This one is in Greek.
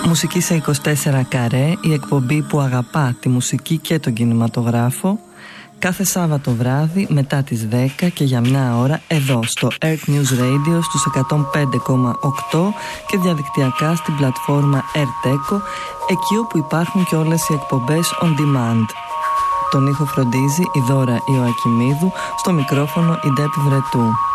Μουσική σε 24 καρέ, η εκπομπή που αγαπά τη μουσική και τον κινηματογράφο, κάθε Σάββατο βράδυ μετά τις 10 και για μια ώρα εδώ στο Earth News Radio στους 105,8 και διαδικτυακά στην πλατφόρμα Earth Echo, εκεί όπου υπάρχουν και όλες οι εκπομπές on demand. Τον ήχο φροντίζει η Δώρα Ιωακημίδου, στο μικρόφωνο η Ντέπη Βρετού.